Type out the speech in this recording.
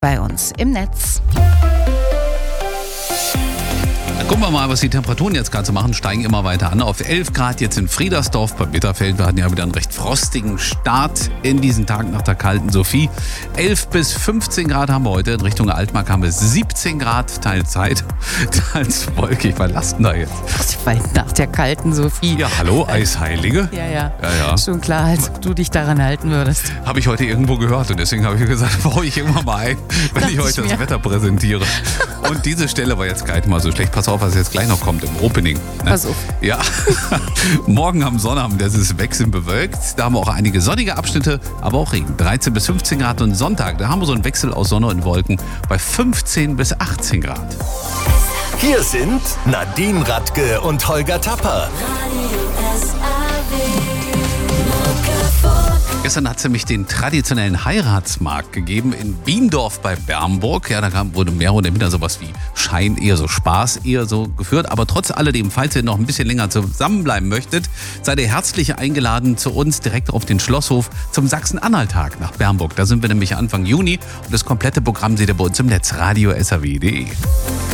bei uns im Netz. Gucken wir mal, was die Temperaturen jetzt gerade so machen. Steigen immer weiter an. Auf 11 Grad jetzt in Friedersdorf bei Bitterfeld. Wir hatten ja wieder einen recht frostigen Start in diesen Tag nach der kalten Sophie. 11 bis 15 Grad haben wir heute. In Richtung Altmark haben wir 17 Grad, Teilzeit, teils wolkig. Was lasst denn da jetzt? Weil nach der kalten Sophie. Ja, hallo, Eisheilige. Ja. Ja. Schon klar, als ob du dich daran halten würdest. Habe ich heute irgendwo gehört und deswegen habe ich gesagt, baue ich immer mal ein, wenn ich heute das Wetter präsentiere. Und diese Stelle war jetzt gar nicht mal so schlecht. Pass auf, was jetzt gleich noch kommt im Opening. Ne? Pass auf. Ja, morgen am Sonnabend, das ist wechselnd bewölkt. Da haben wir auch einige sonnige Abschnitte, aber auch Regen. 13 bis 15 Grad und Sonntag, da haben wir so einen Wechsel aus Sonne und Wolken bei 15 bis 18 Grad. Hier sind Nadine Radke und Holger Tapper. Gestern hat es nämlich den traditionellen Heiratsmarkt gegeben in Biendorf bei Bernburg. Ja, da wurde mehr oder minder sowas wie Schein, eher so Spaß, eher so geführt. Aber trotz alledem, falls ihr noch ein bisschen länger zusammenbleiben möchtet, seid ihr herzlich eingeladen zu uns direkt auf den Schlosshof zum Sachsen-Anhalt-Tag nach Bernburg. Da sind wir nämlich Anfang Juni und das komplette Programm seht ihr bei uns im Netz, radio-saw.de.